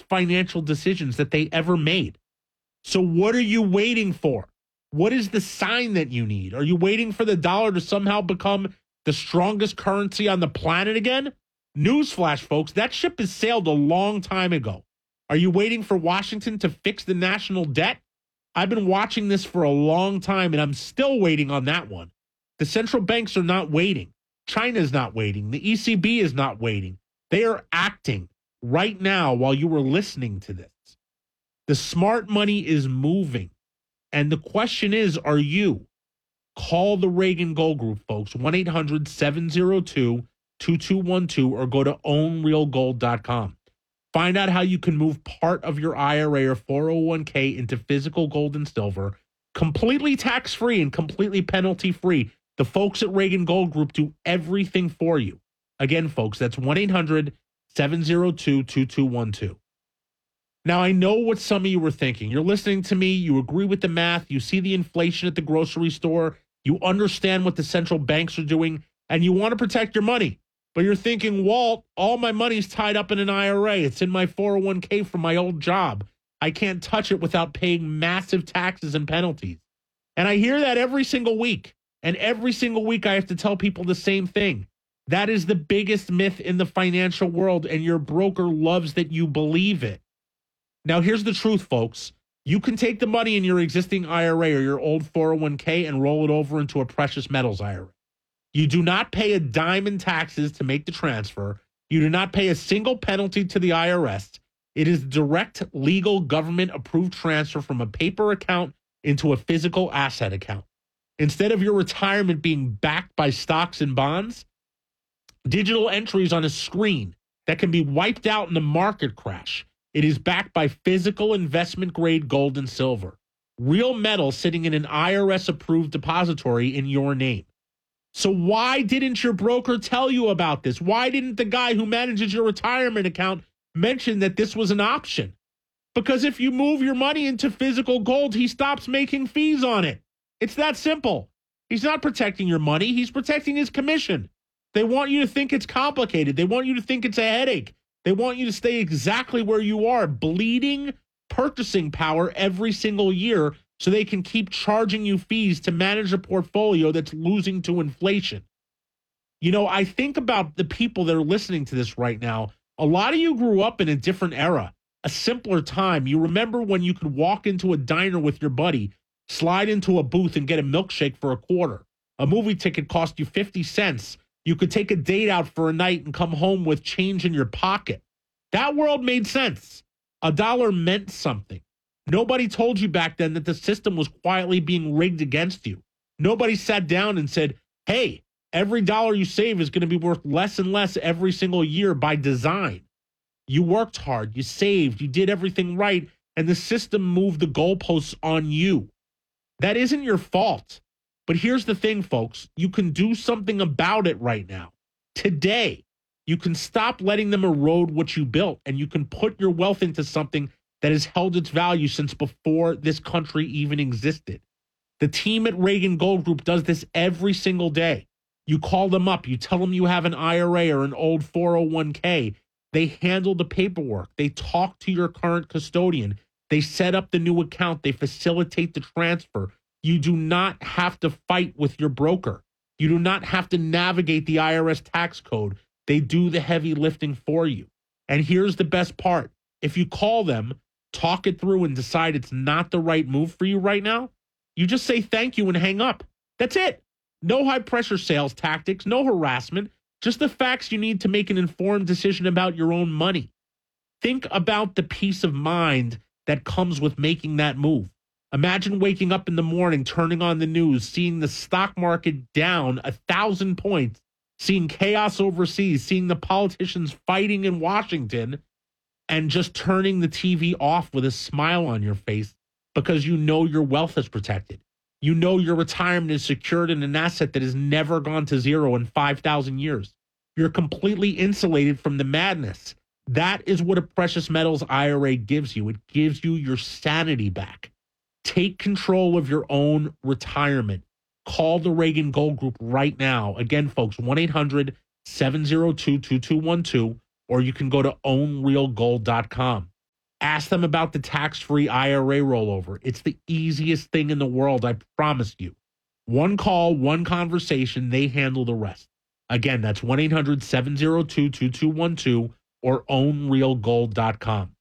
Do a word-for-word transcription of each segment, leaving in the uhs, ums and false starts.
financial decisions that they ever made. So what are you waiting for? What is the sign that you need? Are you waiting for the dollar to somehow become the strongest currency on the planet again? Newsflash, folks, that ship has sailed a long time ago. Are you waiting for Washington to fix the national debt? I've been watching this for a long time, and I'm still waiting on that one. The central banks are not waiting. China's not waiting. The E C B is not waiting. They are acting right now while you were listening to this. The smart money is moving. And the question is, are you? Call the Reagan Gold Group, folks, one eight hundred seven oh two two two one two, or go to own real gold dot com. Find out how you can move part of your I R A or four oh one k into physical gold and silver, completely tax-free and completely penalty-free. The folks at Reagan Gold Group do everything for you. Again, folks, that's one eight hundred seven oh two two two one two. Now, I know what some of you were thinking. You're listening to me. You agree with the math. You see the inflation at the grocery store. You understand what the central banks are doing, and you want to protect your money. But you're thinking, Walt, all my money's tied up in an I R A. It's in my four oh one k from my old job. I can't touch it without paying massive taxes and penalties. And I hear that every single week. And every single week I have to tell people the same thing. That is the biggest myth in the financial world, and your broker loves that you believe it. Now, here's the truth, folks. You can take the money in your existing I R A or your old four oh one k and roll it over into a precious metals I R A. You do not pay a dime in taxes to make the transfer. You do not pay a single penalty to the I R S. It is direct, legal, government-approved transfer from a paper account into a physical asset account. Instead of your retirement being backed by stocks and bonds, digital entries on a screen that can be wiped out in a market crash. It is backed by physical investment-grade gold and silver. Real metal sitting in an I R S-approved depository in your name. So why didn't your broker tell you about this? Why didn't the guy who manages your retirement account mention that this was an option? Because if you move your money into physical gold, he stops making fees on it. It's that simple. He's not protecting your money. He's protecting his commission. They want you to think it's complicated. They want you to think it's a headache. They want you to stay exactly where you are, bleeding purchasing power every single year so they can keep charging you fees to manage a portfolio that's losing to inflation. You know, I think about the people that are listening to this right now. A lot of you grew up in a different era, a simpler time. You remember when you could walk into a diner with your buddy, slide into a booth and get a milkshake for a quarter. A movie ticket cost you fifty cents. You could take a date out for a night and come home with change in your pocket. That world made sense. A dollar meant something. Nobody told you back then that the system was quietly being rigged against you. Nobody sat down and said, hey, every dollar you save is going to be worth less and less every single year by design. You worked hard, you saved, you did everything right, and the system moved the goalposts on you. That isn't your fault. But here's the thing, folks. You can do something about it right now. Today, you can stop letting them erode what you built, and you can put your wealth into something that has held its value since before this country even existed. The team at Reagan Gold Group does this every single day. You call them up. You tell them you have an I R A or an old four oh one k. They handle the paperwork. They talk to your current custodian. They set up the new account. They facilitate the transfer. You do not have to fight with your broker. You do not have to navigate the I R S tax code. They do the heavy lifting for you. And here's the best part. If you call them, talk it through, and decide it's not the right move for you right now, you just say thank you and hang up. That's it. No high-pressure sales tactics, no harassment, just the facts you need to make an informed decision about your own money. Think about the peace of mind that comes with making that move. Imagine waking up in the morning, turning on the news, seeing the stock market down a thousand points, seeing chaos overseas, seeing the politicians fighting in Washington, and just turning the T V off with a smile on your face because you know your wealth is protected. You know your retirement is secured in an asset that has never gone to zero in five thousand years. You're completely insulated from the madness. That is what a precious metals I R A gives you. It gives you your sanity back. Take control of your own retirement. Call the Reagan Gold Group right now. Again, folks, one eight hundred seven oh two two two one two, or you can go to own real gold dot com. Ask them about the tax-free I R A rollover. It's the easiest thing in the world, I promise you. One call, one conversation, they handle the rest. Again, that's one eight hundred seven oh two two two one two or own real gold dot com.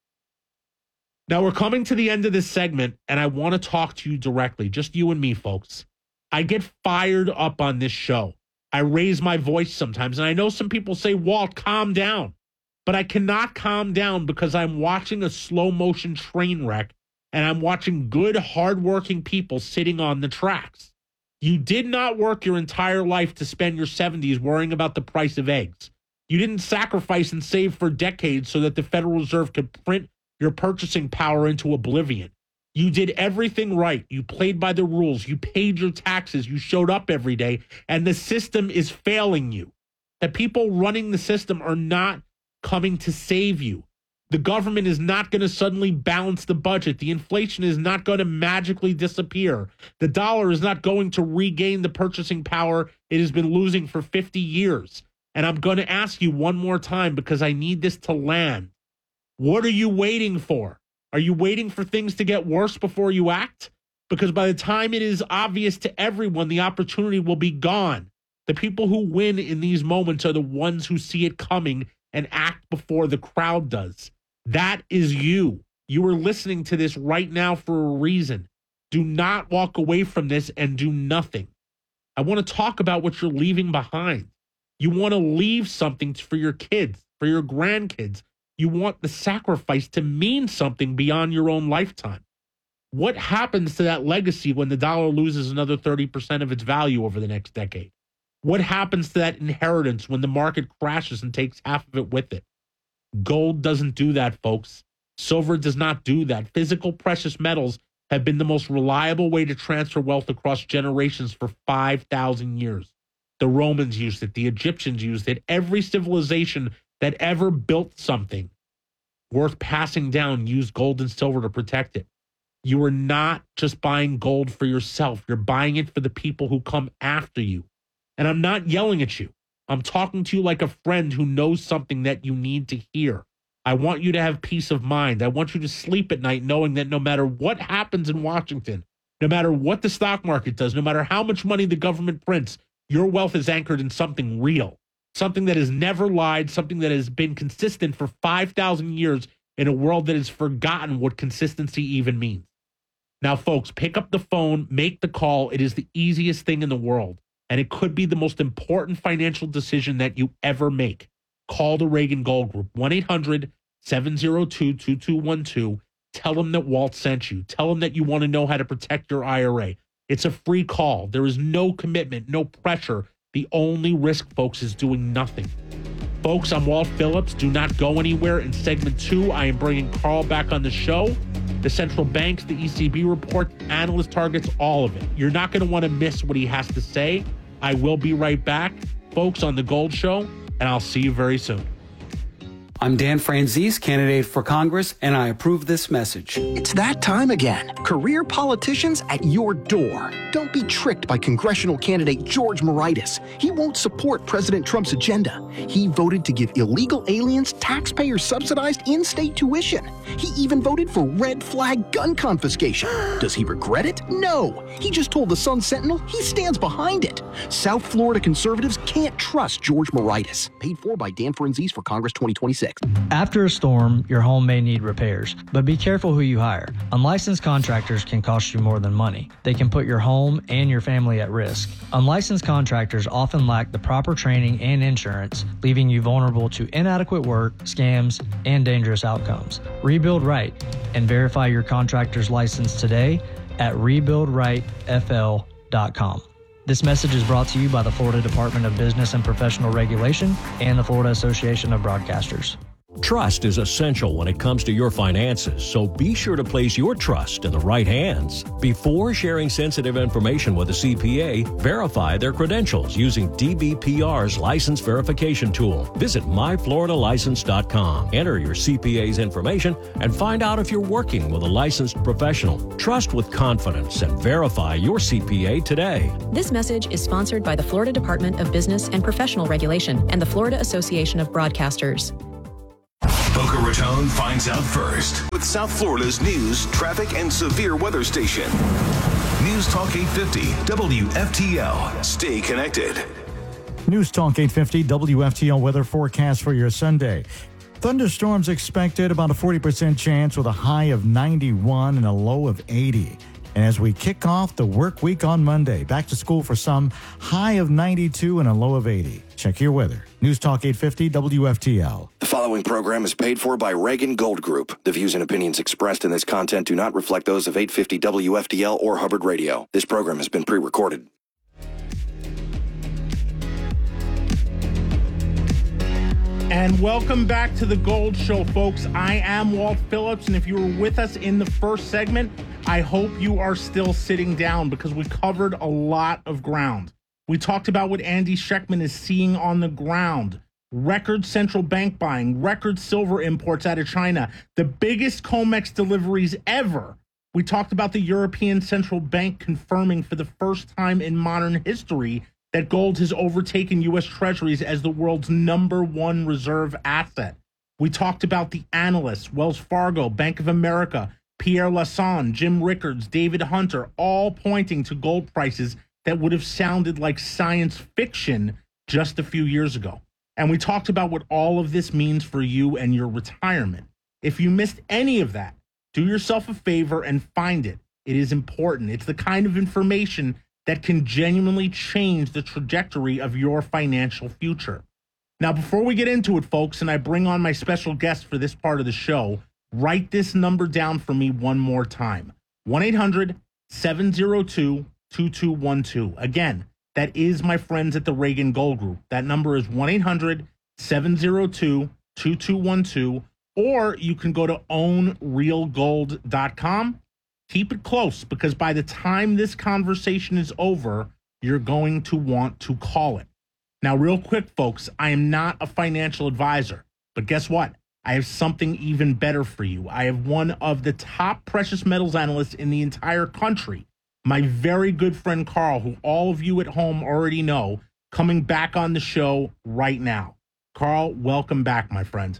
Now, we're coming to the end of this segment, and I want to talk to you directly, just you and me, folks. I get fired up on this show. I raise my voice sometimes, and I know some people say, Walt, calm down. But I cannot calm down because I'm watching a slow-motion train wreck, and I'm watching good, hardworking people sitting on the tracks. You did not work your entire life to spend your seventies worrying about the price of eggs. You didn't sacrifice and save for decades so that the Federal Reserve could print your purchasing power into oblivion. You did everything right. You played by the rules. You paid your taxes. You showed up every day, and the system is failing you. The people running the system are not coming to save you. The government is not going to suddenly balance the budget. The inflation is not going to magically disappear. The dollar is not going to regain the purchasing power it has been losing for fifty years. And I'm going to ask you one more time because I need this to land. What are you waiting for? Are you waiting for things to get worse before you act? Because by the time it is obvious to everyone, the opportunity will be gone. The people who win in these moments are the ones who see it coming and act before the crowd does. That is you. You are listening to this right now for a reason. Do not walk away from this and do nothing. I want to talk about what you're leaving behind. You want to leave something for your kids, for your grandkids. You want the sacrifice to mean something beyond your own lifetime. What happens to that legacy when the dollar loses another thirty percent of its value over the next decade? What happens to that inheritance when the market crashes and takes half of it with it? Gold doesn't do that, folks. Silver does not do that. Physical precious metals have been the most reliable way to transfer wealth across generations for five thousand years. The Romans used it. The Egyptians used it. Every civilization that ever built something worth passing down used gold and silver to protect it. You are not just buying gold for yourself. You're buying it for the people who come after you. And I'm not yelling at you. I'm talking to you like a friend who knows something that you need to hear. I want you to have peace of mind. I want you to sleep at night knowing that no matter what happens in Washington, no matter what the stock market does, no matter how much money the government prints, your wealth is anchored in something real, something that has never lied, something that has been consistent for five thousand years in a world that has forgotten what consistency even means. Now, folks, pick up the phone, make the call. It is the easiest thing in the world, and it could be the most important financial decision that you ever make. Call the Reagan Gold Group, one eight hundred seven oh two two two one two. Tell them that Walt sent you. Tell them that you want to know how to protect your I R A. It's a free call. There is no commitment, no pressure. The only risk, folks, is doing nothing. Folks, I'm Walt Phillips. Do not go anywhere. In segment two, I am bringing Carl back on the show. The central banks, the E C B report, analyst targets, all of it. You're not going to want to miss what he has to say. I will be right back, folks, on The Gold Show, and I'll see you very soon. I'm Dan Franzese, candidate for Congress, and I approve this message. It's that time again. Career politicians at your door. Don't be tricked by congressional candidate George Moraitis. He won't support President Trump's agenda. He voted to give illegal aliens taxpayer-subsidized in-state tuition. He even voted for red flag gun confiscation. Does he regret it? No. He just told the Sun Sentinel he stands behind it. South Florida conservatives can't trust George Moraitis. Paid for by Dan Franzese for Congress twenty twenty-six. After a storm, your home may need repairs, but be careful who you hire. Unlicensed contractors can cost you more than money. They can put your home and your family at risk. Unlicensed contractors often lack the proper training and insurance, leaving you vulnerable to inadequate work, scams, and dangerous outcomes. Rebuild right and verify your contractor's license today at rebuild right f l dot com. This message is brought to you by the Florida Department of Business and Professional Regulation and the Florida Association of Broadcasters. Trust is essential when it comes to your finances, so be sure to place your trust in the right hands. Before sharing sensitive information with a C P A, verify their credentials using D B P R's license verification tool. Visit my florida license dot com. Enter your C P A's information and find out if you're working with a licensed professional. Trust with confidence and verify your C P A today. This message is sponsored by the Florida Department of Business and Professional Regulation and the Florida Association of Broadcasters. Boca Raton finds out first with South Florida's news, traffic, and severe weather station. News Talk eight fifty W F T L. Stay connected. News Talk eight fifty W F T L weather forecast for your Sunday. Thunderstorms expected, about a forty percent chance with a high of ninety-one and a low of eighty. And as we kick off the work week on Monday, back to school for some, high of ninety-two and a low of eighty. Check your weather. News Talk eight fifty W F T L. The following program is paid for by Reagan Gold Group. The views and opinions expressed in this content do not reflect those of eight fifty W F T L or Hubbard Radio. This program has been pre-recorded. And welcome back to the Gold Show, folks. I am Walt Phillips, and if you were with us in the first segment, I hope you are still sitting down because we covered a lot of ground. We talked about what Andy Schectman is seeing on the ground. Record central bank buying, record silver imports out of China, the biggest COMEX deliveries ever. We talked about the European Central Bank confirming for the first time in modern history that gold has overtaken U S Treasuries as the world's number one reserve asset. We talked about the analysts, Wells Fargo, Bank of America, Pierre Lassonde, Jim Rickards, David Hunter, all pointing to gold prices that would have sounded like science fiction just a few years ago. And we talked about what all of this means for you and your retirement. If you missed any of that, do yourself a favor and find it. It is important. It's the kind of information that can genuinely change the trajectory of your financial future. Now, before we get into it, folks, and I bring on my special guest for this part of the show, write this number down for me one more time. one eight hundred seven oh two two two one two. Again, that is my friends at the Reagan Gold Group. That number is one eight hundred seven oh two two two one two, or you can go to own real gold dot com. Keep it close, because by the time this conversation is over, you're going to want to call it. Now, real quick, folks, I am not a financial advisor, but guess what? I have something even better for you. I have one of the top precious metals analysts in the entire country, my very good friend Carl, who all of you at home already know, coming back on the show right now. Carl, welcome back, my friend.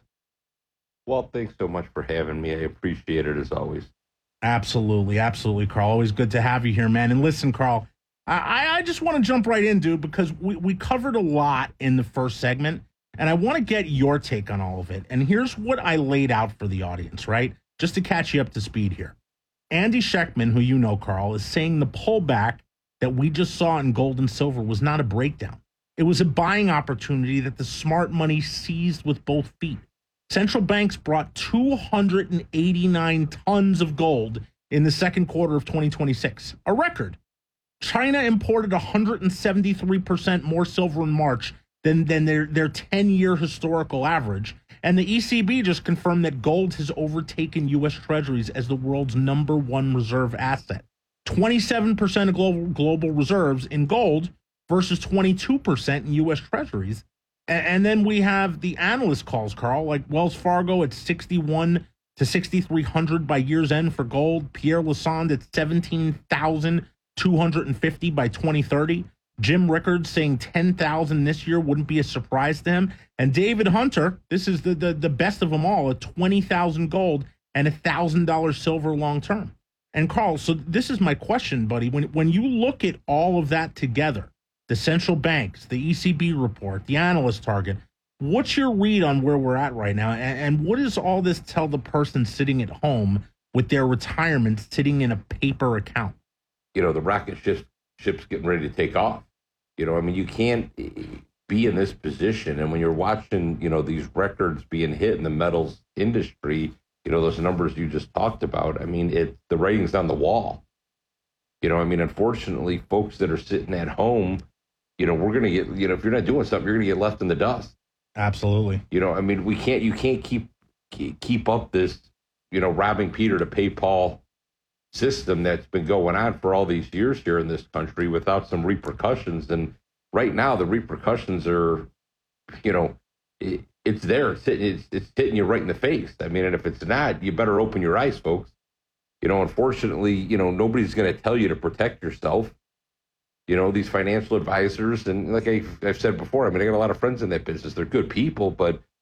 Well, thanks so much for having me. I appreciate it as always. Absolutely, absolutely, Carl. Always good to have you here, man. And listen, Carl, I, I just want to jump right in, dude, because we, we covered a lot in the first segment, and I want to get your take on all of it. And here's what I laid out for the audience, right? Just to catch you up to speed here. Andy Schectman, who you know, Carl, is saying the pullback that we just saw in gold and silver was not a breakdown. It was a buying opportunity that the smart money seized with both feet. Central banks brought two hundred eighty-nine tons of gold in the second quarter of twenty twenty-six, a record. China imported one hundred seventy-three percent more silver in March than, than their, their ten-year historical average. And the E C B just confirmed that gold has overtaken U S Treasuries as the world's number one reserve asset. twenty-seven percent of global, global reserves in gold versus twenty-two percent in U S Treasuries. And then we have the analyst calls, Carl, like Wells Fargo at sixty-one to sixty-three hundred by year's end for gold. Pierre Lassonde at seventeen thousand two hundred fifty by twenty thirty. Jim Rickards saying ten thousand this year wouldn't be a surprise to him. And David Hunter, this is the, the, the best of them all, at twenty thousand gold and one thousand dollars silver long term. And Carl, so this is my question, buddy. When, when you look at all of that together, the central banks, the E C B report, the analyst target, what's your read on where we're at right now? And, and what does all this tell the person sitting at home with their retirement sitting in a paper account? You know, the rocket ship, ship's getting ready to take off. You know, I mean, you can't be in this position. And when you're watching, you know, these records being hit in the metals industry, you know, those numbers you just talked about, I mean, it the writing's on the wall. You know, I mean, unfortunately, folks that are sitting at home, you know, we're going to get, you know, if you're not doing something, you're going to get left in the dust. Absolutely. You know, I mean, we can't, you can't keep, keep up this, you know, robbing Peter to pay Paul system that's been going on for all these years here in this country without some repercussions. And right now the repercussions are, you know, it, it's there. It's, it's, it's hitting you right in the face. I mean, and if it's not, you better open your eyes, folks. You know, unfortunately, you know, nobody's going to tell you to protect yourself. You know, these financial advisors, and like I've, I've said before, I mean, I got a lot of friends in that business. They're good people, but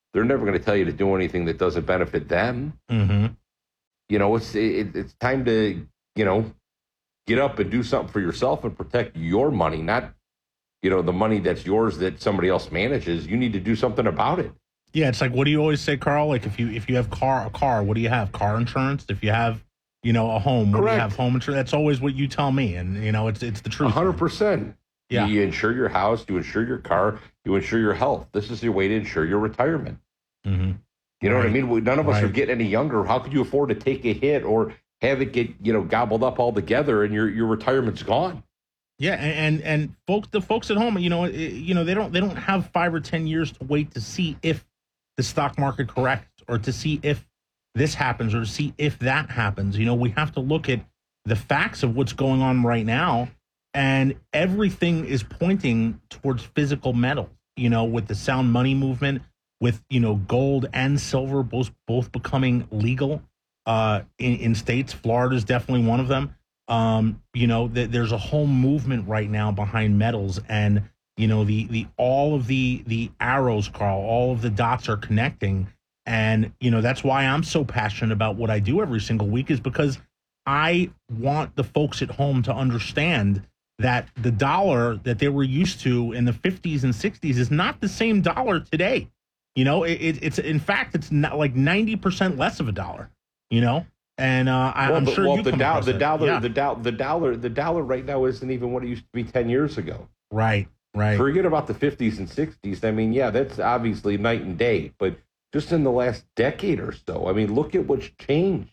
they're never going to tell you to do anything that doesn't benefit them. Mm-hmm. You know, it's it, it's time to, you know, get up and do something for yourself and protect your money, not, you know, the money that's yours that somebody else manages. You need to do something about it. Yeah, it's like, what do you always say, Carl? Like, if you if you have car a car, what do you have? Car insurance. If you have, you know, a home, what do you have? Home insurance. That's always what you tell me, and you know, it's it's the truth. A hundred percent. Yeah. You insure your house, you insure your car, you insure your health. This is your way to insure your retirement. Mm-hmm. You know right. what I mean? We, none of us right. are getting any younger. How could you afford to take a hit or have it get, you know, gobbled up altogether and your your retirement's gone? Yeah, and, and and folks, the folks at home, you know, you know, they don't they don't have five or ten years to wait to see if the stock market corrects or to see if this happens or to see if that happens. You know, we have to look at the facts of what's going on right now, and everything is pointing towards physical metals. You know, with the sound money movement, with, you know, gold and silver both both becoming legal uh, in in states. Florida is definitely one of them. Um, you know, th- there's a whole movement right now behind metals, and you know, the the all of the the arrows, Carl, all of the dots are connecting, and you know that's why I'm so passionate about what I do every single week, is because I want the folks at home to understand that the dollar that they were used to in the fifties and sixties is not the same dollar today. You know, it, it, it's in fact it's not like ninety percent less of a dollar. You know. And uh, I, well, I'm the, sure well, you the, come dollar, across the that. dollar, Yeah. the dollar, the dollar, the dollar right now isn't even what it used to be ten years ago. Right, right. Forget about the fifties and sixties. I mean, yeah, that's obviously night and day. But just in the last decade or so, I mean, look at what's changed.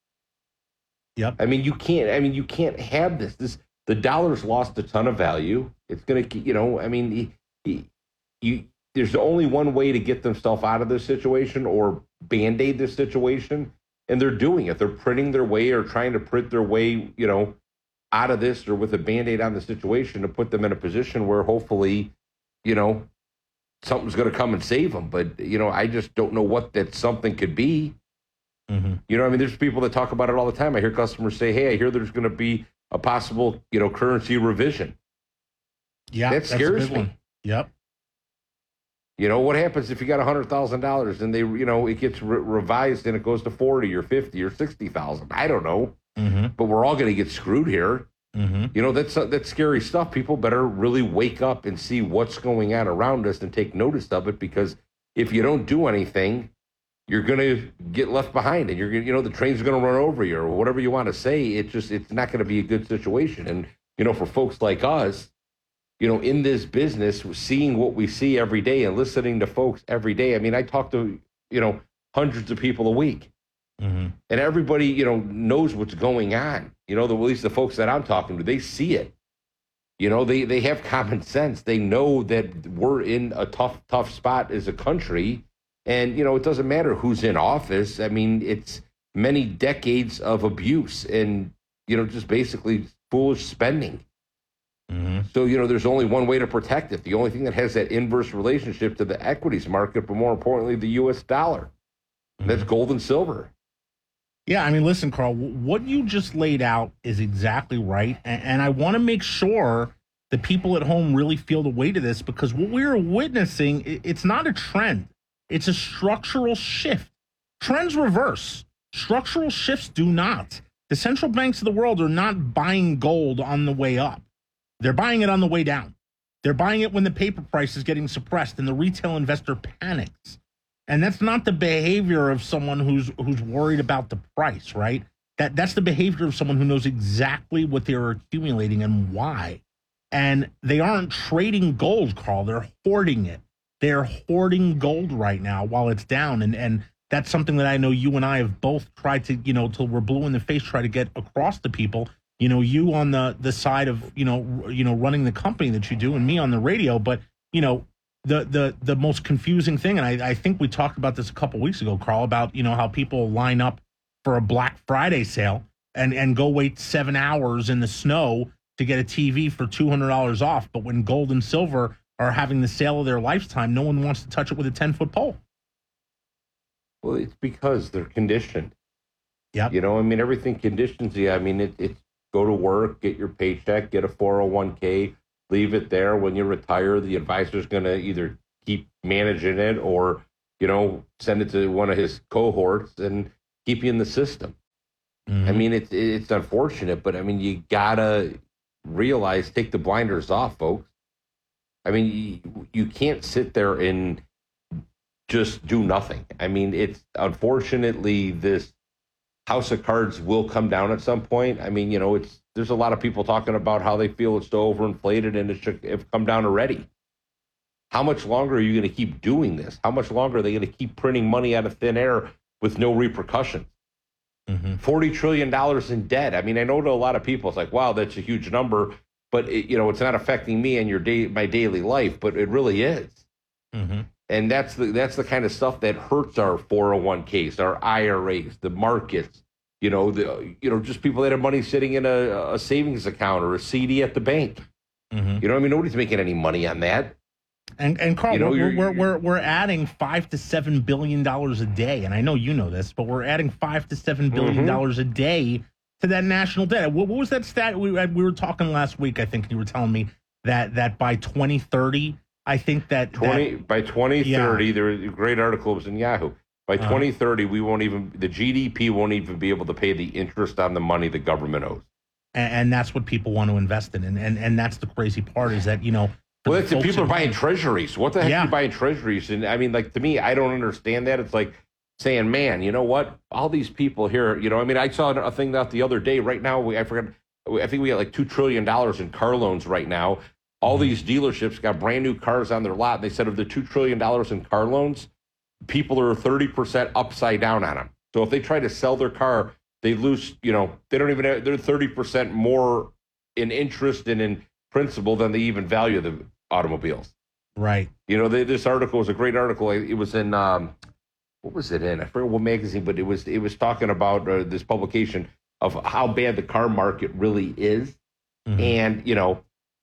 Yep. I mean, you can't. I mean, you can't have this. This the dollar's lost a ton of value. It's gonna, you know. I mean, you, you there's only one way to get themselves out of this situation or band-aid this situation. And they're doing it. They're printing their way or trying to print their way, you know, out of this or with a Band-Aid on the situation to put them in a position where hopefully, you know, something's going to come and save them. But, you know, I just don't know what that something could be. Mm-hmm. You know, I mean, there's people that talk about it all the time. I hear customers say, hey, I hear there's going to be a possible, you know, currency revision. Yeah. That scares me. One. Yep. You know, what happens if you got one hundred thousand dollars and they, you know, it gets re- revised and it goes to forty or fifty or sixty thousand? I don't know. Mm-hmm. But we're all going to get screwed here. Mm-hmm. You know, that's uh, that's scary stuff. People better really wake up and see what's going on around us and take notice of it, because if you don't do anything, you're going to get left behind and you're going to, you know, the train's going to run over you or whatever you want to say. It just, it's not going to be a good situation. And, you know, for folks like us, you know, in this business, seeing what we see every day and listening to folks every day. I mean, I talk to, you know, hundreds of people a week. Mm-hmm. And everybody, you know, knows what's going on. You know, the, at least the folks that I'm talking to, they see it. You know, they, they have common sense. They know that we're in a tough, tough spot as a country. And, you know, it doesn't matter who's in office. I mean, it's many decades of abuse and, you know, just basically foolish spending. Mm-hmm. So, you know, there's only one way to protect it. The only thing that has that inverse relationship to the equities market, but more importantly, the U S dollar. Mm-hmm. That's gold and silver. Yeah, I mean, listen, Carl, what you just laid out is exactly right. And, and I want to make sure the people at home really feel the weight of this, because what we're witnessing, it's not a trend. It's a structural shift. Trends reverse. Structural shifts do not. The central banks of the world are not buying gold on the way up. They're buying it on the way down. They're buying it when the paper price is getting suppressed and the retail investor panics. And that's not the behavior of someone who's who's worried about the price, right? That that's the behavior of someone who knows exactly what they're accumulating and why. And they aren't trading gold, Carl. They're hoarding it. They're hoarding gold right now while it's down. And and that's something that I know you and I have both tried to, you know, till we're blue in the face, try to get across to people. You know, you on the the side of, you know, you know, running the company that you do, and me on the radio. But, you know, the the the most confusing thing, and I, I think we talked about this a couple weeks ago, Carl, about, you know, how people line up for a Black Friday sale and, and go wait seven hours in the snow to get a T V for two hundred dollars off. But when gold and silver are having the sale of their lifetime, no one wants to touch it with a ten-foot pole. Well, it's because they're conditioned. Yeah. You know, I mean, everything conditions you. I mean, it, it's go to work, get your paycheck, get a four oh one k, leave it there. When you retire, the advisor's going to either keep managing it or you know, send it to one of his cohorts and keep you in the system. Mm-hmm. I mean, it's it's unfortunate, but I mean, you gotta realize, take the blinders off, folks. I mean, you, you can't sit there and just do nothing. I mean, it's unfortunately this house of cards will come down at some point. I mean, you know, it's there's a lot of people talking about how they feel it's so overinflated and it should have come down already. How much longer are you going to keep doing this? How much longer are they going to keep printing money out of thin air with no repercussions? Mm-hmm. forty trillion dollars in debt. I mean, I know to a lot of people, it's like, wow, that's a huge number, but it, you know, it's not affecting me and your day, my daily life, but it really is. Mm-hmm. And that's the that's the kind of stuff that hurts our four oh one k's, our I R As, the markets, you know, the you know, just people that have money sitting in a, a savings account or a C D at the bank. Mm-hmm. You know, I mean, nobody's making any money on that. And and Carl, You know, we're, you're- we're we're we're adding five to seven billion dollars a day, and I know you know this, but we're adding five to seven billion dollars a day to that national debt. What, what was that stat we we were talking last week? I think you were telling me that that by twenty thirty. I think that twenty that, by twenty thirty, yeah. there was a great article was in Yahoo. By Uh-huh. twenty thirty, we won't even the G D P won't even be able to pay the interest on the money the government owes. and, and that's what people want to invest in, and and and that's the crazy part is that you know. for Well, the that's the folks people are at buying home- treasuries. What the heck Yeah. are you buying treasuries? And I mean, like, to me, I don't understand that. It's like saying, man, you know what? All these people here, you know, I mean, I saw a thing out the other day. Right now, we, I forgot, I think we got like two trillion dollars in car loans right now. All these dealerships got brand new cars on their lot. And they said of the two trillion dollars in car loans, people are thirty percent upside down on them. So if they try to sell their car, they lose, you know, they don't even have, they're thirty percent more in interest and in principal than they even value the automobiles. Right. You know, they, this article was a great article. It was in, um, what was it in? I forget what magazine, but it was, it was talking about uh, this publication of how bad the car market really is. Mm-hmm. And, you know,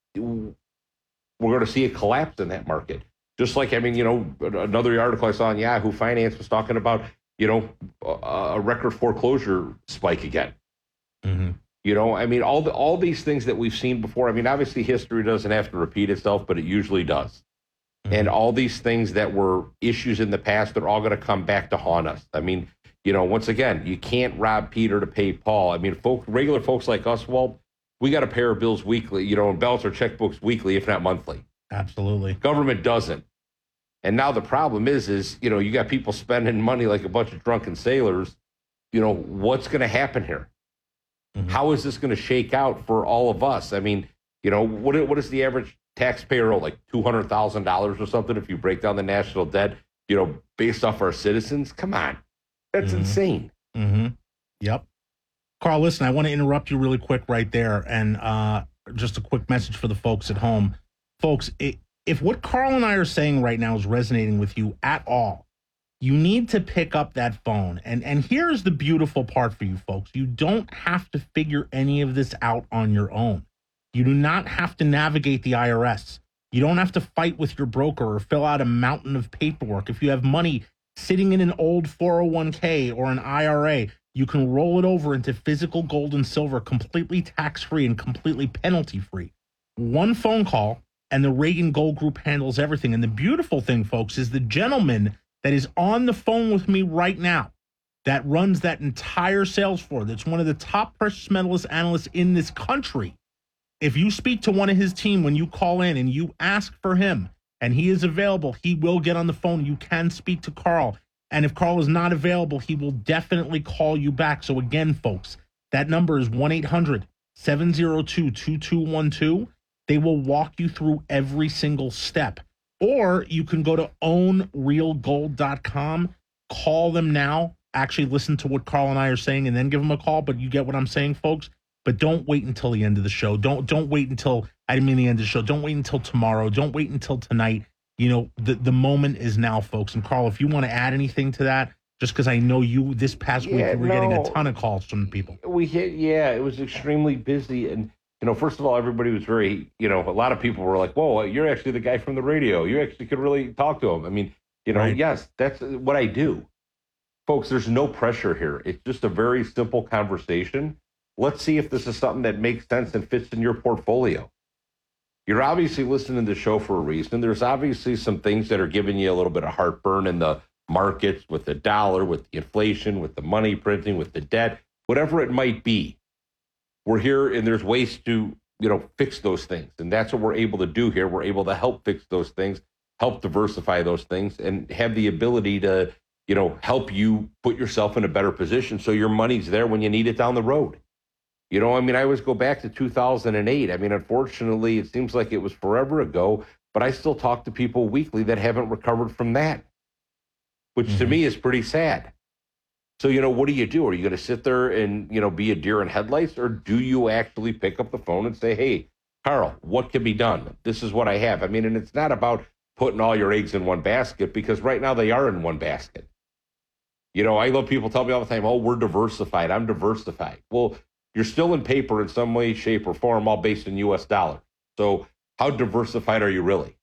we're going to see a collapse in that market. Just like, I mean, you know, another article I saw on Yahoo Finance was talking about, you know, a, a record foreclosure spike again. Mm-hmm. You know, I mean, all the all these things that we've seen before. I mean, obviously history doesn't have to repeat itself, but it usually does. Mm-hmm. And all these things that were issues in the past, they're all going to come back to haunt us. I mean, you know, once again, you can't rob Peter to pay Paul. I mean, folk, regular folks like us, Walt, we got to pay our bills weekly, you know, and balance our checkbooks weekly, if not monthly. Absolutely. Government doesn't. And now the problem is, is, you know, you got people spending money like a bunch of drunken sailors. You know, what's going to happen here? Mm-hmm. How is this going to shake out for all of us? I mean, you know, what what is the average taxpayer owe? Like two hundred thousand dollars or something if you break down the national debt, you know, based off our citizens? Come on. That's mm-hmm. insane. Mm-hmm. Yep. Carl, listen, I want to interrupt you really quick right there. And uh, just a quick message for the folks at home. Folks, it, if what Carl and I are saying right now is resonating with you at all, you need to pick up that phone. And, and here's the beautiful part for you folks. You don't have to figure any of this out on your own. You do not have to navigate the I R S. You don't have to fight with your broker or fill out a mountain of paperwork. If you have money sitting in an old four oh one k or an I R A, you can roll it over into physical gold and silver, completely tax-free and completely penalty-free. One phone call, and the Reagan Gold Group handles everything. And the beautiful thing, folks, is the gentleman that is on the phone with me right now that runs that entire sales floor, that's one of the top precious metals analysts in this country. If you speak to one of his team when you call in and you ask for him, and he is available, he will get on the phone. You can speak to Carl. And if Carl is not available, he will definitely call you back. So again, folks, that number is one eight hundred seven oh two two two one two. They will walk you through every single step. Or you can go to own real gold dot com, call them now, actually listen to what Carl and I are saying, and then give them a call. But you get what I'm saying, folks. But don't wait until the end of the show. Don't don't wait until, I didn't mean the end of the show. Don't wait until tomorrow. Don't wait until tonight. You know, the, the moment is now, folks. And Carl, if you want to add anything to that, just because I know you this past Yeah, week, you were no. getting a ton of calls from people. We hit, yeah, it was extremely busy. And, you know, first of all, everybody was very, you know, a lot of people were like, whoa, you're actually the guy from the radio. You actually could really talk to him. I mean, you know, Right. yes, that's what I do. Folks, there's no pressure here. It's just a very simple conversation. Let's see if this is something that makes sense and fits in your portfolio. You're obviously listening to the show for a reason. There's obviously some things that are giving you a little bit of heartburn in the markets, with the dollar, with the inflation, with the money printing, with the debt, whatever it might be. We're here and there's ways to, you know, fix those things. And that's what we're able to do here. We're able to help fix those things, help diversify those things, and have the ability to, you know, help you put yourself in a better position so your money's there when you need it down the road. You know, I mean, I always go back to two thousand eight. I mean, unfortunately, it seems like it was forever ago, but I still talk to people weekly that haven't recovered from that, which mm-hmm. to me is pretty sad. So, you know, what do you do? Are you going to sit there and, you know, be a deer in headlights, or do you actually pick up the phone and say, hey, Carl, what can be done? This is what I have. I mean, and it's not about putting all your eggs in one basket, because right now they are in one basket. You know, I love people tell me all the time, oh, we're diversified. I'm diversified. Well, you're still in paper in some way, shape, or form, all based in U S dollars. So how diversified are you really?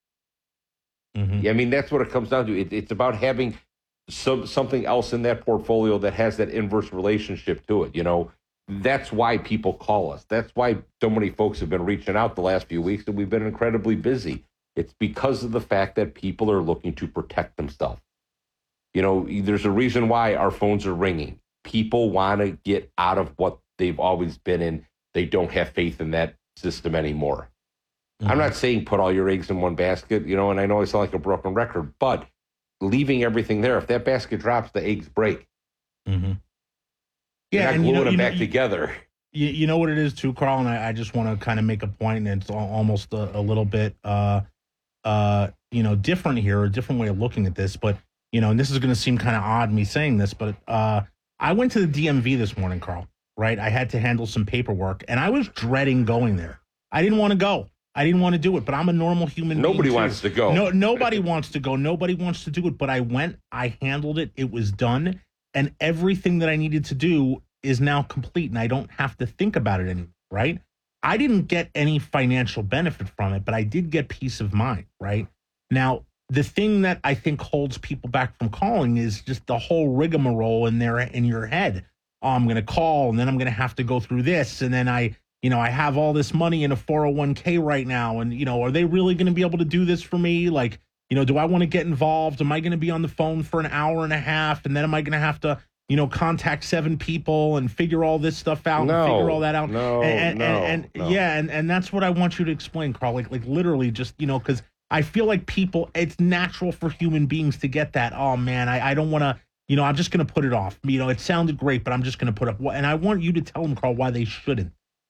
Mm-hmm. I mean, that's what it comes down to. It, it's about having some something else in that portfolio that has that inverse relationship to it. You know, that's why people call us. That's why so many folks have been reaching out the last few weeks, and we've been incredibly busy. It's because of the fact that people are looking to protect themselves. You know, there's a reason why our phones are ringing. People want to get out of what they've always been in. They don't have faith in that system anymore. Mm-hmm. I'm not saying put all your eggs in one basket, you know, and I know I sound like a broken record, but leaving everything there, if that basket drops, the eggs break. Mm-hmm. Yeah, and gluing you know, them you back know, together. You, you know what it is too, Carl, and I, I just want to kind of make a point, and it's almost a, a little bit, uh, uh, you know, different here, a different way of looking at this, but, you know, and this is going to seem kind of odd, me saying this, but uh, I went to the D M V this morning, Carl, right? I had to handle some paperwork, and I was dreading going there. I didn't want to go. I didn't want to do it, but I'm a normal human being. Nobody wants to go. No, nobody wants to go. Nobody wants to do it, but I went, I handled it, it was done, and everything that I needed to do is now complete, and I don't have to think about it anymore, right? I didn't get any financial benefit from it, but I did get peace of mind, right? Now, the thing that I think holds people back from calling is just the whole rigmarole in there in your head. Oh, I'm going to call, and then I'm going to have to go through this, and then I, you know, I have all this money in a four oh one k right now, and, you know, are they really going to be able to do this for me? Like, you know, do I want to get involved? Am I going to be on the phone for an hour and a half, and then am I going to have to, you know, contact seven people and figure all this stuff out no, and figure all that out? No, and, no, and, and no. yeah, and, and that's what I want you to explain, Carl. Like, like literally just, you know, because I feel like people, it's natural for human beings to get that, oh, man, I, I don't want to, you know, I'm just going to put it off. You know, it sounded great, but I'm just going to put it up. And I want you to tell them, Carl, why they shouldn't.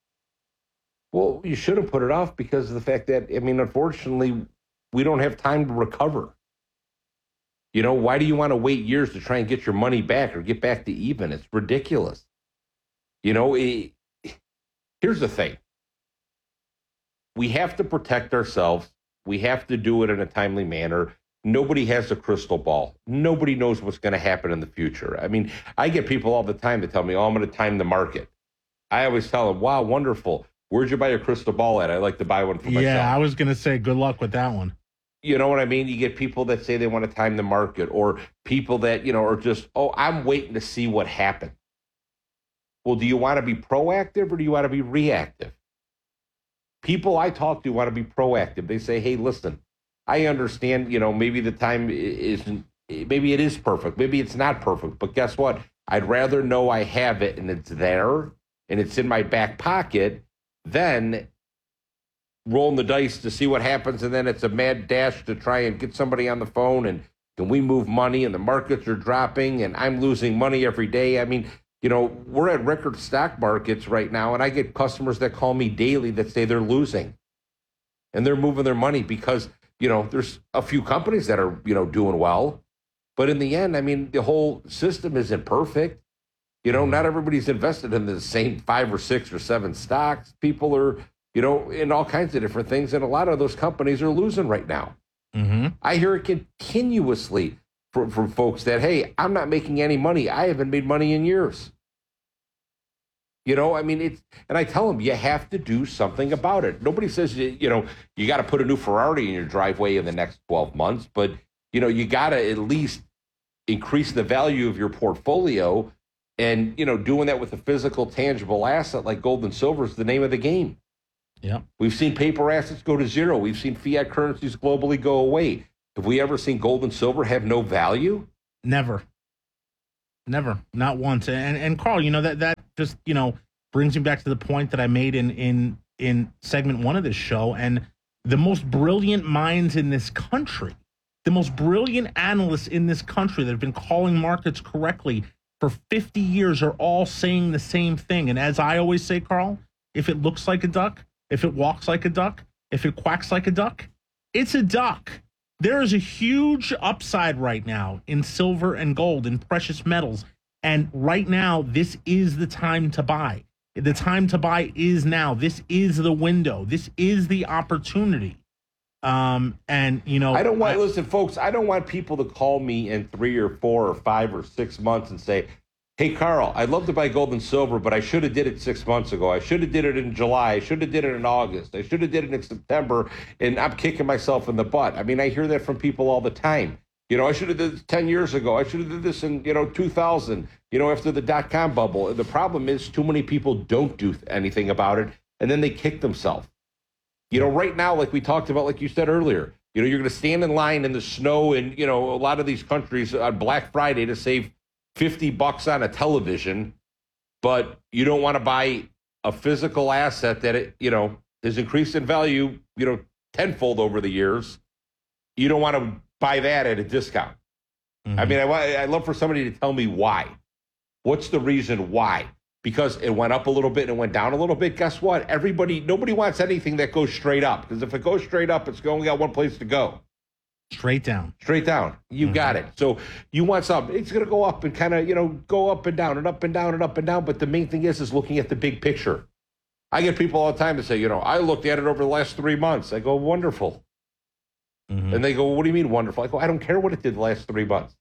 Well, you should have put it off because of the fact that, I mean, unfortunately, we don't have time to recover. You know, why do you want to wait years to try and get your money back or get back to even? It's ridiculous. You know, it, here's the thing. We have to protect ourselves. We have to do it in a timely manner. Nobody has a crystal ball. Nobody knows what's going to happen in the future. I mean, I get people all the time that tell me, oh, I'm going to time the market. I always tell them, wow, wonderful. Where'd you buy your crystal ball at? I like to buy one for myself. Yeah, I was going to say good luck with that one. You know what I mean? You get people that say they want to time the market, or people that, you know, are just, oh, I'm waiting to see what happens. Well, do you want to be proactive or do you want to be reactive? People I talk to want to be proactive. They say, hey, listen, I understand, you know, maybe the time isn't, maybe it is perfect. Maybe it's not perfect. But guess what? I'd rather know I have it and it's there and it's in my back pocket than rolling the dice to see what happens, and then it's a mad dash to try and get somebody on the phone, and can we move money, and the markets are dropping, and I'm losing money every day. I mean, you know, we're at record stock markets right now, and I get customers that call me daily that say they're losing, and they're moving their money because, you know, there's a few companies that are, you know, doing well, but in the end, I mean, the whole system isn't perfect. You know, not everybody's invested in the same five or six or seven stocks. People are, you know, in all kinds of different things. And a lot of those companies are losing right now. Mm-hmm. I hear it continuously from, from folks that, hey, I'm not making any money. I haven't made money in years. You know, I mean, it's, and I tell them, you have to do something about it. Nobody says, you know, you got to put a new Ferrari in your driveway in the next twelve months. But, you know, you got to at least increase the value of your portfolio. And, you know, doing that with a physical, tangible asset like gold and silver is the name of the game. Yeah. We've seen paper assets go to zero. We've seen fiat currencies globally go away. Have we ever seen gold and silver have no value? Never. Never. Not once. And and Carl, you know, that that just, you know, brings me back to the point that I made in in in segment one of this show. And the most brilliant minds in this country, the most brilliant analysts in this country that have been calling markets correctly for fifty years are all saying the same thing. And as I always say, Carl, if it looks like a duck, if it walks like a duck, if it quacks like a duck, it's a duck. There is a huge upside right now in silver and gold and precious metals. And right now, this is the time to buy. The time to buy is now. This is the window. This is the opportunity. Um, and, you know, I don't want, I, listen, folks, I don't want people to call me in three or four or five or six months and say, hey, Carl, I'd love to buy gold and silver, but I should have did it six months ago. I should have did it in July. I should have did it in August. I should have did it in September, and I'm kicking myself in the butt. I mean, I hear that from people all the time. You know, I should have did this ten years ago. I should have did this in, you know, two thousand, you know, after the dot-com bubble. The problem is too many people don't do anything about it, and then they kick themselves. You know, right now, like we talked about, like you said earlier, you know, you're going to stand in line in the snow in, you know, a lot of these countries on Black Friday to save fifty bucks on a television, but you don't want to buy a physical asset that, it, you know, has increased in value, you know, tenfold over the years. You don't want to buy that at a discount. Mm-hmm. I mean, I, I'd love for somebody to tell me why. What's the reason why? Because it went up a little bit and it went down a little bit. Guess what? Everybody, nobody wants anything that goes straight up, because if it goes straight up, it's only got one place to go. Straight down. Straight down. You mm-hmm. got it. So you want something. It's going to go up and kind of, you know, go up and down and up and down and up and down. But the main thing is, is looking at the big picture. I get people all the time to say, you know, I looked at it over the last three months. I go, wonderful. Mm-hmm. And they go, well, what do you mean wonderful? I go, I don't care what it did the last three months.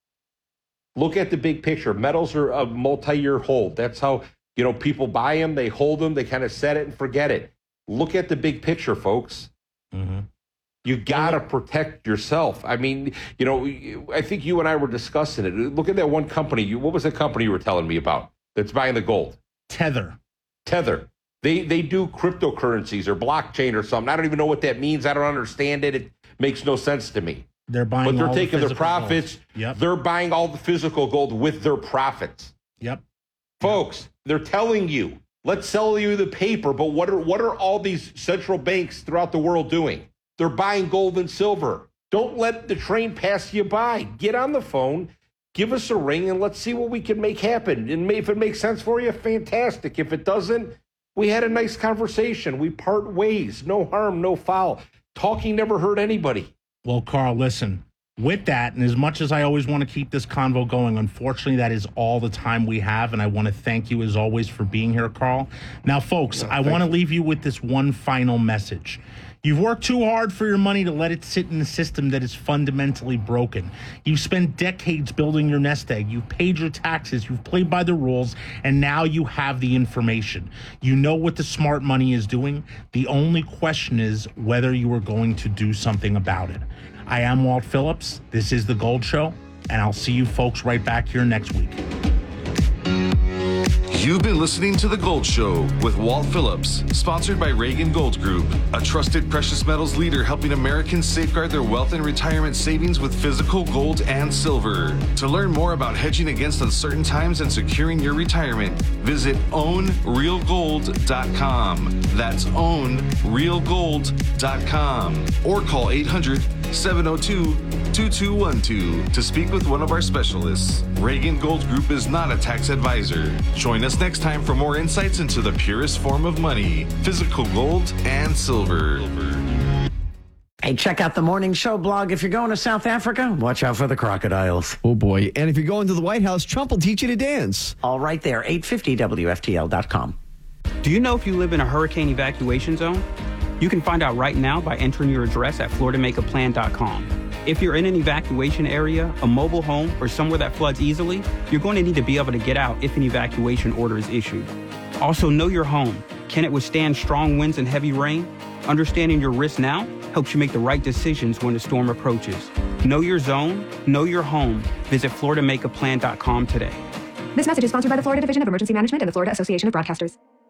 Look at the big picture. Metals are a multi-year hold. That's how, you know, people buy them. They hold them. They kind of set it and forget it. Look at the big picture, folks. Mm-hmm. You got to protect yourself. I mean, you know, I think you and I were discussing it. Look at that one company. What was the company you were telling me about that's buying the gold? Tether. Tether. They they do cryptocurrencies or blockchain or something. I don't even know what that means. I don't understand it. It makes no sense to me. They're buying But they're all taking the their profits. Yep. They're buying all the physical gold with their profits. Yep. Folks, yep. They're telling you, let's sell you the paper. But what are what are all these central banks throughout the world doing? They're buying gold and silver. Don't let the train pass you by. Get on the phone, give us a ring, and let's see what we can make happen. And if it makes sense for you, fantastic. If it doesn't, we had a nice conversation. We part ways. No harm, no foul. Talking never hurt anybody. Well, Carl, listen, with that, and as much as I always want to keep this convo going, unfortunately, that is all the time we have. And I want to thank you, as always, for being here, Carl. Now, folks, no, I want to leave you with this one final message. You've worked too hard for your money to let it sit in a system that is fundamentally broken. You've spent decades building your nest egg. You've paid your taxes. You've played by the rules. And now you have the information. You know what the smart money is doing. The only question is whether you are going to do something about it. I am Walt Phillips. This is The Gold Show. And I'll see you folks right back here next week. You've been listening to The Gold Show with Walt Phillips, sponsored by Reagan Gold Group, a trusted precious metals leader helping Americans safeguard their wealth and retirement savings with physical gold and silver. To learn more about hedging against uncertain times and securing your retirement, visit own real gold dot com. That's own real gold dot com. Or call eight hundred, seven oh two, two two one two to speak with one of our specialists. Reagan Gold Group is not a tax advisor. Join us next time for more insights into the purest form of money, physical gold and silver. Hey, check out the Morning Show blog. If you're going to South Africa, watch out for the crocodiles. Oh, boy. And if you're going to the White House, Trump will teach you to dance. All right there, eight fifty W F T L dot com. Do you know if you live in a hurricane evacuation zone? You can find out right now by entering your address at Florida Make a Plan dot com. If you're in an evacuation area, a mobile home, or somewhere that floods easily, you're going to need to be able to get out if an evacuation order is issued. Also, know your home. Can it withstand strong winds and heavy rain? Understanding your risk now helps you make the right decisions when the storm approaches. Know your zone, know your home. Visit Florida Make a Plan dot com today. This message is sponsored by the Florida Division of Emergency Management and the Florida Association of Broadcasters.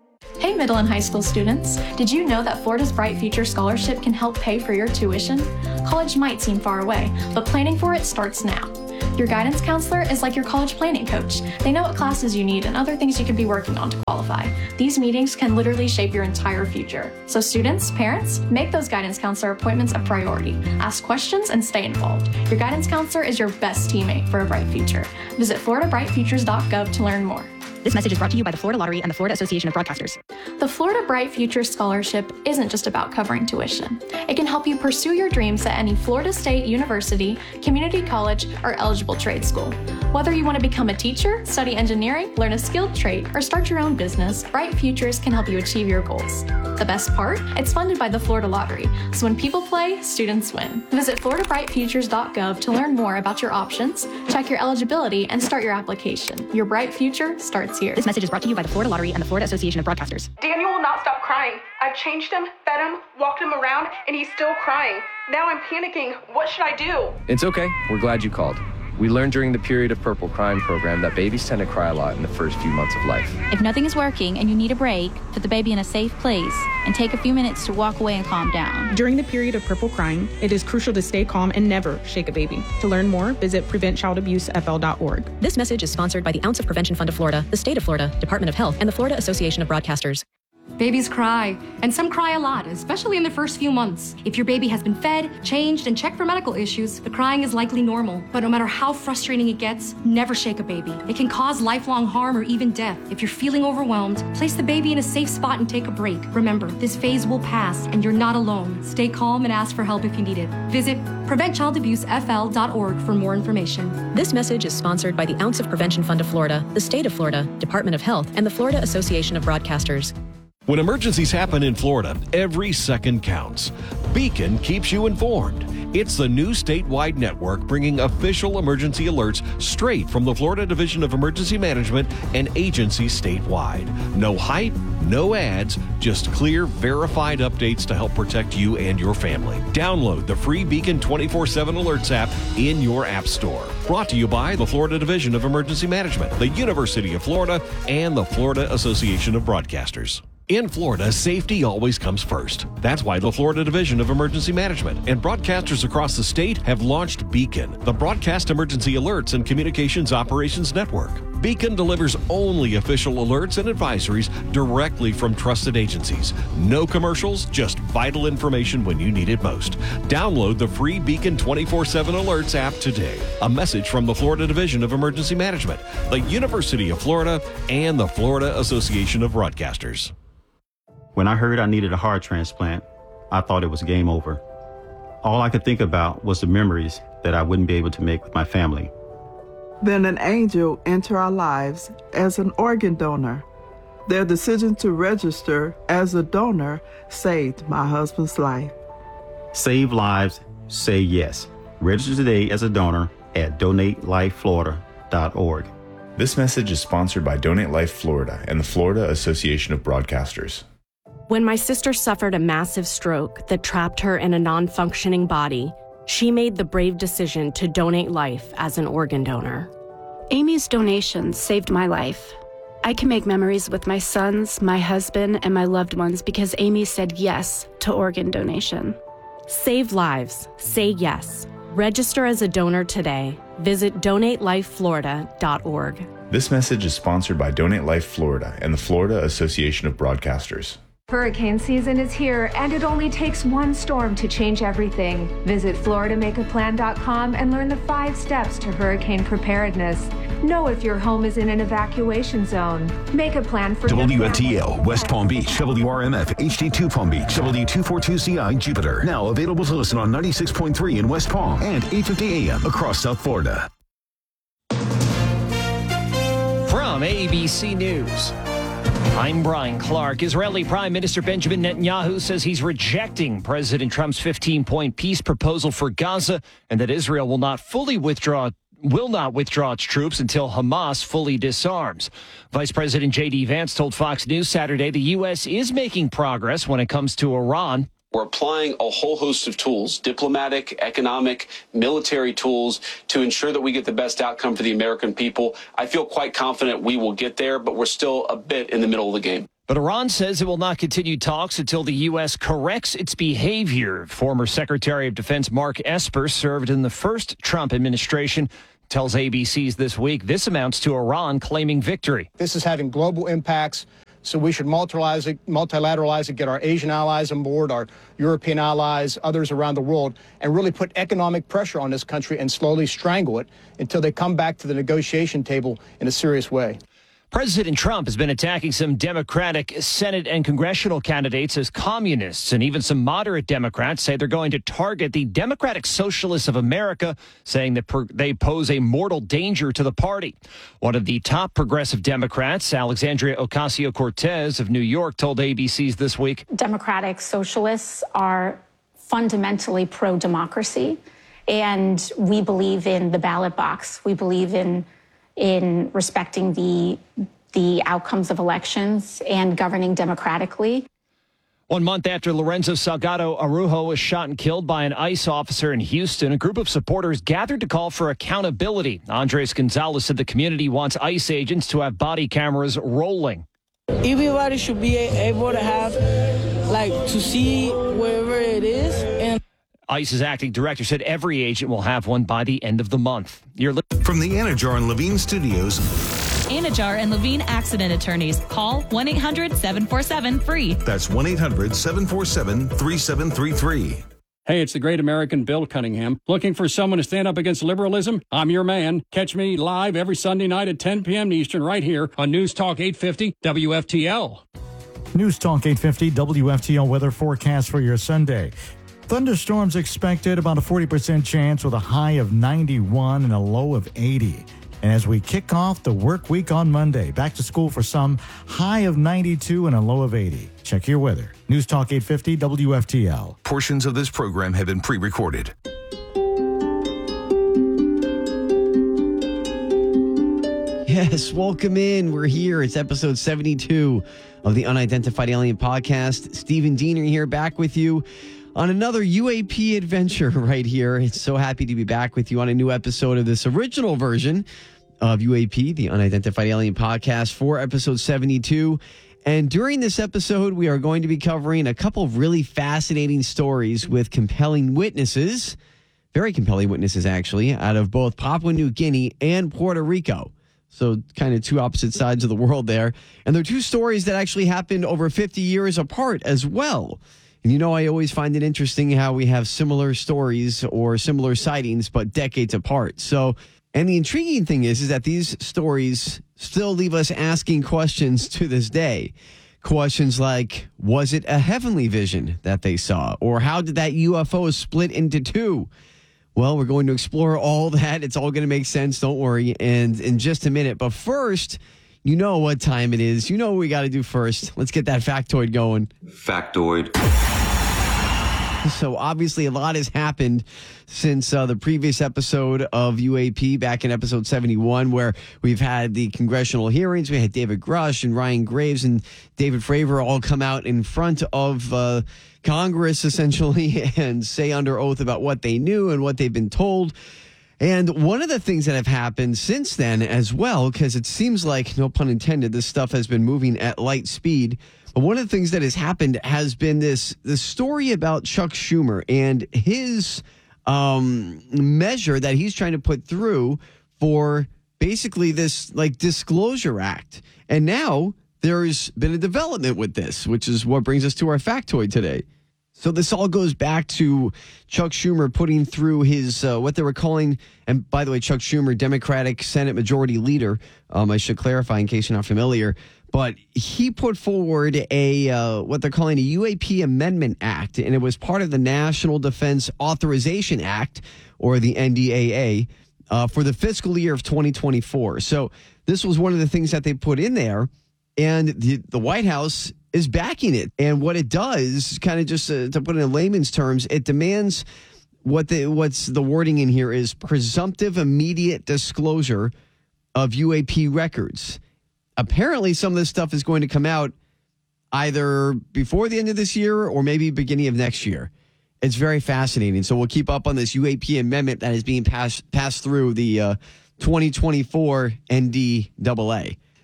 Hey, middle and high school students. Did you know that Florida's Bright Future Scholarship can help pay for your tuition? College might seem far away, but planning for it starts now. Your guidance counselor is like your college planning coach. They know what classes you need and other things you could be working on to qualify. These meetings can literally shape your entire future. So students, parents, make those guidance counselor appointments a priority. Ask questions and stay involved. Your guidance counselor is your best teammate for a bright future. Visit florida bright futures dot gov to learn more. This message is brought to you by the Florida Lottery and the Florida Association of Broadcasters. The Florida Bright Future Scholarship isn't just about covering tuition. It can help you pursue your dreams at any Florida State University, community college, or eligible trade school. Whether you want to become a teacher, study engineering, learn a skilled trade, or start your own business, Bright Futures can help you achieve your goals. The best part? It's funded by the Florida Lottery, so when people play, students win. Visit florida bright futures dot gov to learn more about your options, check your eligibility, and start your application. Your bright future starts here. This message is brought to you by the Florida Lottery and the Florida Association of Broadcasters. Daniel will not stop crying. I've changed him, fed him, walked him around, and he's still crying. Now I'm panicking. What should I do? It's okay. We're glad you called. We learned during the Period of Purple Crying program that babies tend to cry a lot in the first few months of life. If nothing is working and you need a break, put the baby in a safe place and take a few minutes to walk away and calm down. During the period of purple crying, it is crucial to stay calm and never shake a baby. To learn more, visit prevent child abuse f l dot org. This message is sponsored by the Ounce of Prevention Fund of Florida, the State of Florida, Department of Health, and the Florida Association of Broadcasters. Babies cry, and some cry a lot, especially in the first few months. If your baby has been fed, changed, and checked for medical issues, the crying is likely normal. But no matter how frustrating it gets, never shake a baby. It can cause lifelong harm or even death. If you're feeling overwhelmed, place the baby in a safe spot and take a break. Remember, this phase will pass, and you're not alone. Stay calm and ask for help if you need it. Visit prevent child abuse f l dot org for more information. This message is sponsored by the Ounce of Prevention Fund of Florida, the State of Florida, Department of Health, and the Florida Association of Broadcasters. When emergencies happen in Florida, every second counts. Beacon keeps you informed. It's the new statewide network bringing official emergency alerts straight from the Florida Division of Emergency Management and agencies statewide. No hype, no ads, just clear, verified updates to help protect you and your family. Download the free Beacon twenty-four seven Alerts app in your app store. Brought to you by the Florida Division of Emergency Management, the University of Florida, and the Florida Association of Broadcasters. In Florida, safety always comes first. That's why the Florida Division of Emergency Management and broadcasters across the state have launched Beacon, the Broadcast Emergency Alerts and Communications Operations Network. Beacon delivers only official alerts and advisories directly from trusted agencies. No commercials, just vital information when you need it most. Download the free Beacon twenty-four seven Alerts app today. A message from the Florida Division of Emergency Management, the University of Florida, and the Florida Association of Broadcasters. When I heard I needed a heart transplant, I thought it was game over. All I could think about was the memories that I wouldn't be able to make with my family. Then an angel entered our lives as an organ donor. Their decision to register as a donor saved my husband's life. Save lives, say yes. Register today as a donor at donate life florida dot org. This message is sponsored by Donate Life Florida and the Florida Association of Broadcasters. When my sister suffered a massive stroke that trapped her in a non-functioning body, she made the brave decision to donate life as an organ donor. Amy's donation saved my life. I can make memories with my sons, my husband, and my loved ones because Amy said yes to organ donation. Save lives. Say yes. Register as a donor today. Visit donate life florida dot org. This message is sponsored by Donate Life Florida and the Florida Association of Broadcasters. Hurricane season is here, and it only takes one storm to change everything. Visit florida make a plan dot com and learn the five steps to hurricane preparedness. Know if your home is in an evacuation zone. Make a plan for W F T L, West Palm Beach, W R M F, H D two Palm Beach, W two forty-two C I, Jupiter. Now available to listen on ninety-six point three in West Palm and eight fifty A M across South Florida. From A B C News, I'm Brian Clark. Israeli Prime Minister Benjamin Netanyahu says he's rejecting President Trump's fifteen-point peace proposal for Gaza and that Israel will not fully withdraw will not withdraw its troops until Hamas fully disarms. Vice President J D Vance told Fox News Saturday the U S is making progress when it comes to Iran. We're applying a whole host of tools, diplomatic, economic, military tools, to ensure that we get the best outcome for the American people. I feel quite confident we will get there, but we're still a bit in the middle of the game. But Iran says it will not continue talks until the U S corrects its behavior. Former Secretary of Defense Mark Esper served in the first Trump administration, tells A B C's This Week this amounts to Iran claiming victory. This is having global impacts, so we should multilateralize it, multilateralize it, get our Asian allies on board, our European allies, others around the world, and really put economic pressure on this country and slowly strangle it until they come back to the negotiation table in a serious way. President Trump has been attacking some Democratic Senate and congressional candidates as communists, and even some moderate Democrats say they're going to target the Democratic Socialists of America, saying that per- they pose a mortal danger to the party. One of the top progressive Democrats, Alexandria Ocasio-Cortez of New York, told A B C's This Week. Democratic Socialists are fundamentally pro-democracy, and we believe in the ballot box. We believe in in respecting the the outcomes of elections and governing democratically. One month after Lorenzo Salgado Araujo was shot and killed by an ICE officer in Houston, a group of supporters gathered to call for accountability. Andres Gonzalez said the community wants ICE agents to have body cameras rolling. Everybody should be able to have, like, to see wherever it is. And ICE's acting director said every agent will have one by the end of the month. You're li- From the Anajar and Levine Studios. Anajar and Levine Accident Attorneys. Call one eight hundred seven four seven free. That's one eight hundred seven four seven three seven three three. Hey, it's the great American Bill Cunningham. Looking for someone to stand up against liberalism? I'm your man. Catch me live every Sunday night at ten p.m. Eastern right here on News Talk eight fifty W F T L. News Talk eight fifty W F T L weather forecast for your Sunday. Thunderstorms expected, about a forty percent chance with a high of ninety-one and a low of eighty. And as we kick off the work week on Monday, back to school for some, high of ninety-two and a low of eighty. Check your weather. News Talk eight fifty W F T L. Portions of this program have been pre-recorded. Yes, welcome in. We're here. It's episode seventy-two of the Unidentified Alien Podcast. Stephen Diener here, back with you on another U A P adventure right here. It's so happy to be back with you on a new episode of this original version of U A P, the Unidentified Alien Podcast, for episode seventy-two. And during this episode, we are going to be covering a couple of really fascinating stories with compelling witnesses, very compelling witnesses, actually, out of both Papua New Guinea and Puerto Rico. So kind of two opposite sides of the world there. And they're two stories that actually happened over fifty years apart as well. And you know, I always find it interesting how we have similar stories or similar sightings, but decades apart. So, and the intriguing thing is, is that these stories still leave us asking questions to this day. Questions like, was it a heavenly vision that they saw? Or how did that U F O split into two? Well, we're going to explore all that. It's all going to make sense. Don't worry. And in just a minute. But first, you know what time it is. You know what we got to do first. Let's get that factoid going. Factoid. So obviously a lot has happened since uh, the previous episode of U A P back in episode seventy-one, where we've had the congressional hearings. We had David Grush and Ryan Graves and David Fravor all come out in front of uh, Congress, essentially, and say under oath about what they knew and what they've been told. And one of the things that have happened since then as well, because it seems like, no pun intended, this stuff has been moving at light speed. But one of the things that has happened has been this, this story about Chuck Schumer and his um, measure that he's trying to put through for basically this like Disclosure Act. And now there's been a development with this, which is what brings us to our factoid today. So this all goes back to Chuck Schumer putting through his, uh, what they were calling, and by the way, Chuck Schumer, Democratic Senate Majority Leader, um, I should clarify in case you're not familiar, but he put forward a, uh, what they're calling a U A P Amendment Act, and it was part of the National Defense Authorization Act, or the N D A A, uh, for the fiscal year of twenty twenty-four. So this was one of the things that they put in there, and the, the White House is backing it. And what it does, kind of just uh, to put it in layman's terms, it demands what the what's the wording in here is presumptive immediate disclosure of U A P records. Apparently, some of this stuff is going to come out either before the end of this year or maybe beginning of next year. It's very fascinating. So we'll keep up on this U A P amendment that is being passed passed through the uh, twenty twenty-four N D A A.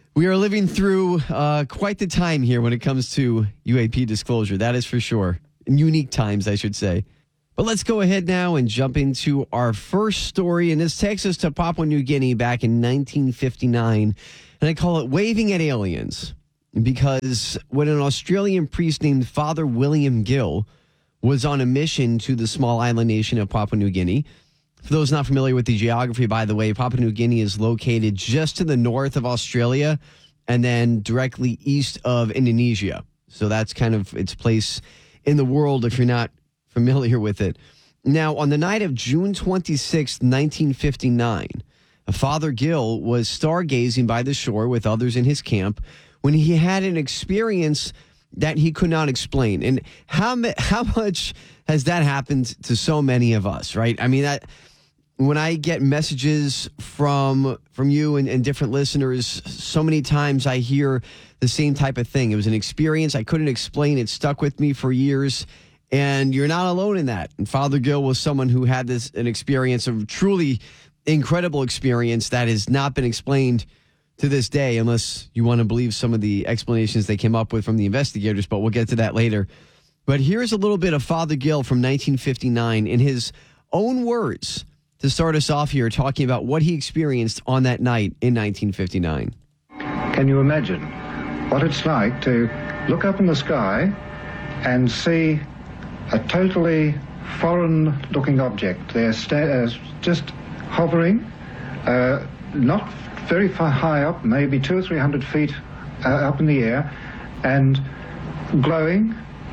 We are living through uh, quite the time here when it comes to U A P disclosure. That is for sure. Unique times, I should say. But let's go ahead now and jump into our first story. And this takes us to Papua New Guinea back in nineteen fifty-nine. And I call it Waving at Aliens. Because when an Australian priest named Father William Gill was on a mission to the small island nation of Papua New Guinea. For those not familiar with the geography, by the way, Papua New Guinea is located just to the north of Australia and then directly east of Indonesia. So that's kind of its place in the world if you're not familiar with it. Now, on the night of June twenty-sixth, nineteen fifty-nine, Father Gill was stargazing by the shore with others in his camp when he had an experience that he could not explain. And how how much has that happened to so many of us, right? I mean, that when I get messages from from you and, and different listeners, so many times I hear the same type of thing. It was an experience I couldn't explain. It stuck with me for years. And you're not alone in that. And Father Gill was someone who had this an experience, a truly incredible experience that has not been explained to this day, unless you want to believe some of the explanations they came up with from the investigators, but we'll get to that later. But here's a little bit of Father Gill from nineteen fifty-nine in his own words to start us off here, talking about what he experienced on that night in nineteen fifty-nine. Can you imagine what it's like to look up in the sky and see a totally foreign-looking object there, sta- uh, just hovering, uh, not very far high up, maybe two or three hundred feet uh, up in the air, and glowing,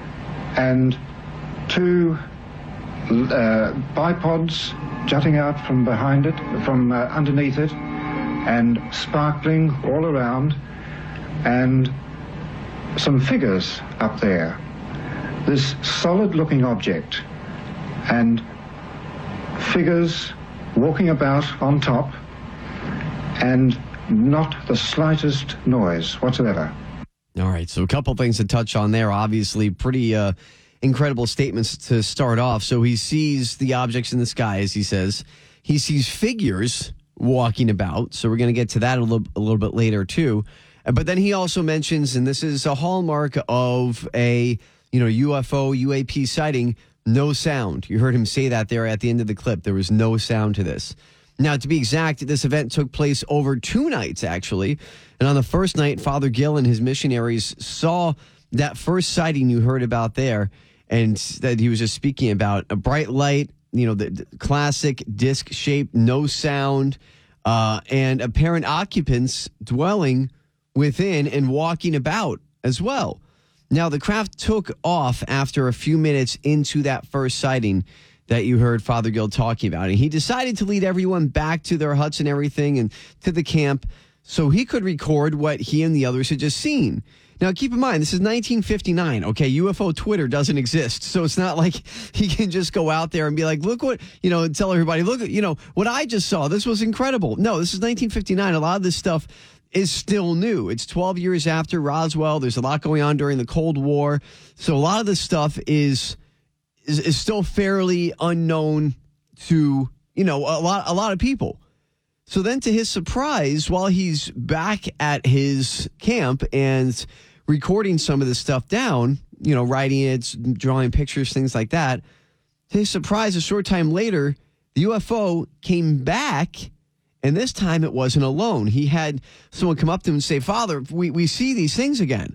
and two uh, bipods jutting out from behind it, from uh, underneath it, and sparkling all around, and some figures up there. This solid-looking object, and figures walking about on top, and not the slightest noise whatsoever. All right, so a couple things to touch on there. Obviously, pretty uh, incredible statements to start off. So he sees the objects in the sky, as he says. He sees figures walking about. So we're going to get to that a little, a little bit later, too. But then he also mentions, and this is a hallmark of a you know U F O, U A P sighting, no sound. You heard him say that there at the end of the clip. There was no sound to this. Now, to be exact, this event took place over two nights, actually. And on the first night, Father Gill and his missionaries saw that first sighting you heard about there, and that he was just speaking about. A bright light, you know, the, the classic disc-shaped, no sound, uh, and apparent occupants dwelling within and walking about as well. Now, the craft took off after a few minutes into that first sighting that you heard Father Gill talking about. And he decided to lead everyone back to their huts and everything and to the camp so he could record what he and the others had just seen. Now, keep in mind, this is nineteen fifty-nine, okay? U F O Twitter doesn't exist, so it's not like he can just go out there and be like, look what, you know, and tell everybody, look, you know, what I just saw. This was incredible. No, this is nineteen fifty-nine. A lot of this stuff is still new. It's twelve years after Roswell. There's a lot going on during the Cold War. So a lot of this stuff is is, is still fairly unknown to, you know, a lot a lot of people. So then, to his surprise, while he's back at his camp and recording some of this stuff down, you know, writing it, drawing pictures, things like that, to his surprise, a short time later, the U F O came back, and this time it wasn't alone. He had someone come up to him and say, Father, we, we see these things again.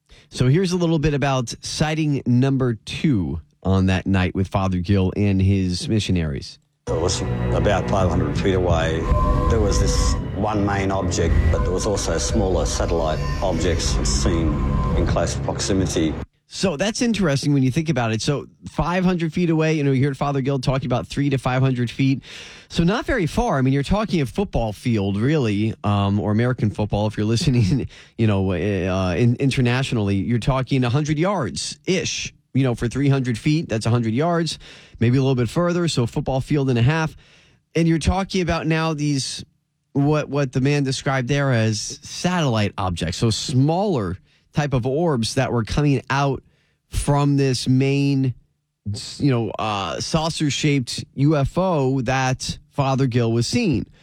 So here's a little bit about sighting number two on that night with Father Gill and his missionaries. It was about five hundred feet away. There was this one main object, but there was also smaller satellite objects seen in close proximity. So that's interesting when you think about it. So five hundred feet away, you know, you heard Father Gill talking about three to five hundred feet. So not very far. I mean, you're talking a football field, really, um, or American football. If you're listening, you know, uh, in, internationally, you're talking one hundred yards-ish. You know, for three hundred feet, that's one hundred yards, maybe a little bit further. So a football field and a half. And you're talking about now these, what, what the man described there as satellite objects. So smaller type of orbs that were coming out from this main, you know, uh, saucer-shaped U F O that Father Gill was seeing.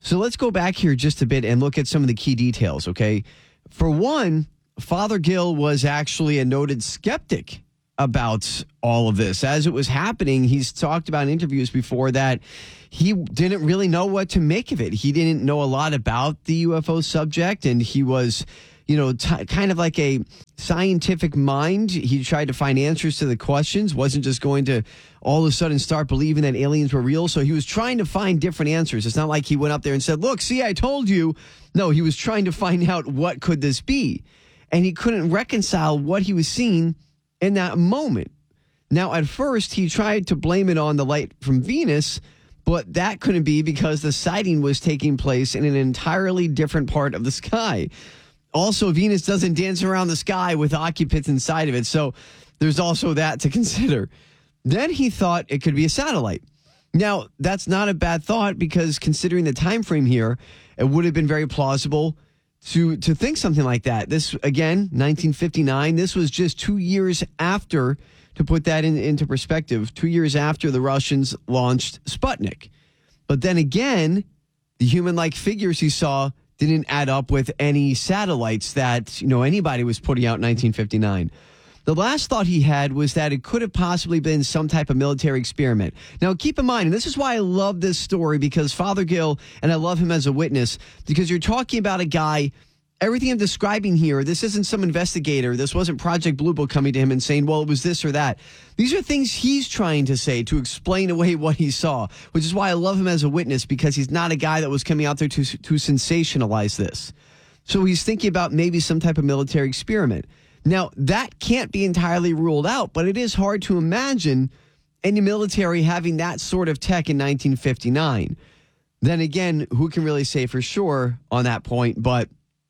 So let's go back here just a bit and look at some of the key details, okay? For one, Father Gill was actually a noted skeptic about all of this. As it was happening, he's talked about in interviews before that he didn't really know what to make of it. He didn't know a lot about the U F O subject, and he was, you know, t- kind of like a scientific mind. He tried to find answers to the questions, wasn't just going to all of a sudden start believing that aliens were real. So he was trying to find different answers. It's not like he went up there and said, look, see, I told you. No, he was trying to find out what could this be. And he couldn't reconcile what he was seeing in that moment. Now, at first, he tried to blame it on the light from Venus, but that couldn't be because the sighting was taking place in an entirely different part of the sky. Also, Venus doesn't dance around the sky with occupants inside of it, so there's also that to consider. Then he thought it could be a satellite. Now, that's not a bad thought because considering the time frame here, it would have been very plausible to to think something like that. This, again, nineteen fifty-nine, this was just two years after, to put that in, into perspective, two years after the Russians launched Sputnik. But then again, the human-like figures he saw didn't add up with any satellites that, you know, anybody was putting out in nineteen fifty-nine. The last thought he had was that it could have possibly been some type of military experiment. Now, keep in mind, and this is why I love this story, because Father Gill, and I love him as a witness, because you're talking about a guy, everything I'm describing here, this isn't some investigator. This wasn't Project Blue Book coming to him and saying, well, it was this or that. These are things he's trying to say to explain away what he saw, which is why I love him as a witness, because he's not a guy that was coming out there to, to sensationalize this. So he's thinking about maybe some type of military experiment. Now, that can't be entirely ruled out, but it is hard to imagine any military having that sort of tech in nineteen fifty-nine. Then again, who can really say for sure on that point? But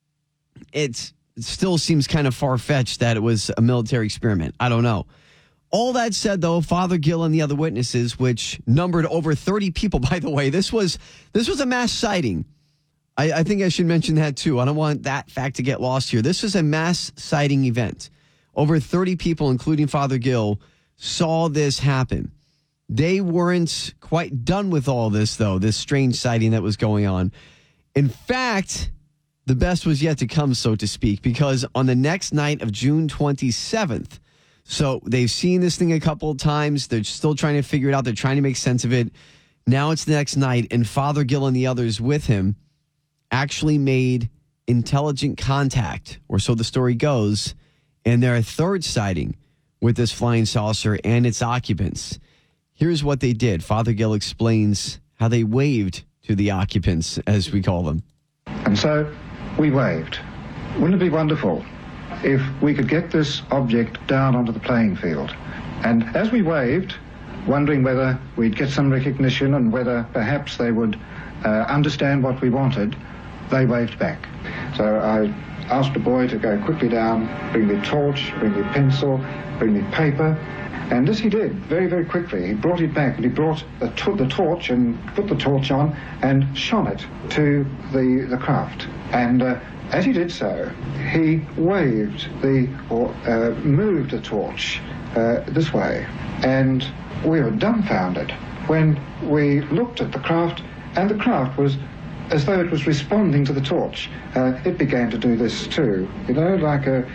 it's, it still seems kind of far-fetched that it was a military experiment. I don't know. All that said, though, Father Gill and the other witnesses, which numbered over thirty people, by the way, this was this was a mass sighting. I, I think I should mention that, too. I don't want that fact to get lost here. This is a mass sighting event. Over thirty people, including Father Gill, saw this happen. They weren't quite done with all this, though, this strange sighting that was going on. In fact, the best was yet to come, so to speak, because on the next night of June twenty-seventh, so they've seen this thing a couple of times. They're still trying to figure it out. They're trying to make sense of it. Now it's the next night, and Father Gill and the others with him actually made intelligent contact, or so the story goes, and their third sighting with this flying saucer and its occupants. Here's what they did. Father Gill explains how they waved to the occupants, as we call them. And so we waved. Wouldn't it be wonderful if we could get this object down onto the playing field? And as we waved, wondering whether we'd get some recognition and whether perhaps they would uh, understand what we wanted, they waved back. So I asked the boy to go quickly down, bring the torch, bring the pencil, bring the paper, and this he did very, very quickly. He brought it back, and he brought the, to- the torch and put the torch on and shone it to the, the craft. And uh, as he did so, he waved the, or uh, moved the torch uh, this way. And we were dumbfounded when we looked at the craft, and the craft was as though it was responding to the torch. Uh, it began to do this too, you know, like a,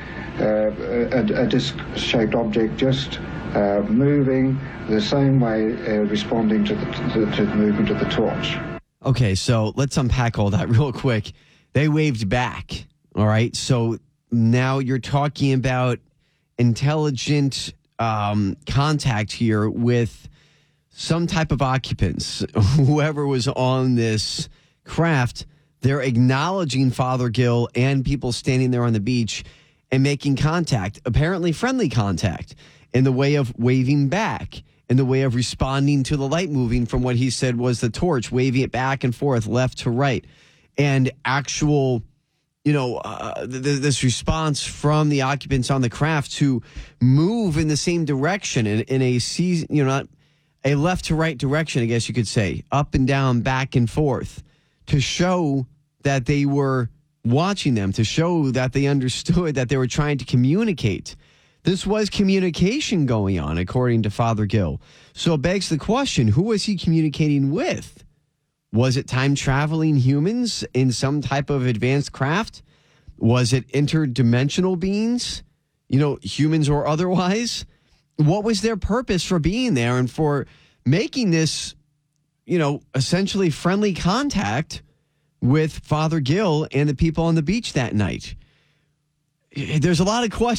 uh, a, a disc-shaped object just uh, moving the same way, uh, responding to the, to, to the movement of the torch. Okay, so let's unpack all that real quick. They waved back, all right? So now you're talking about intelligent um, contact here with some type of occupants, whoever was on this craft. They're acknowledging Father Gill and people standing there on the beach and making contact, apparently friendly contact, in the way of waving back, in the way of responding to the light moving from what he said was the torch, waving it back and forth, left to right, and actual, you know, uh, th- this response from the occupants on the craft to move in the same direction in, in a season, you know, not a left to right direction, I guess you could say, up and down, back and forth, to show that they were watching them, to show that they understood, that they were trying to communicate. This was communication going on, according to Father Gill. So it begs the question, who was he communicating with? Was it time traveling humans in some type of advanced craft? Was it interdimensional beings, you know, humans or otherwise? What was their purpose for being there and for making this, you know, essentially friendly contact with Father Gill and the people on the beach that night? There's a lot of questions.